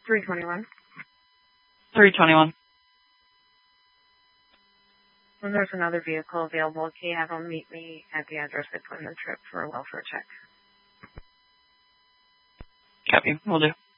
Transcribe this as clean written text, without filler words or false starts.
321. 321. When there's another vehicle available, can you have them meet me at the address I put in the trip for a welfare check? Copy. Will do.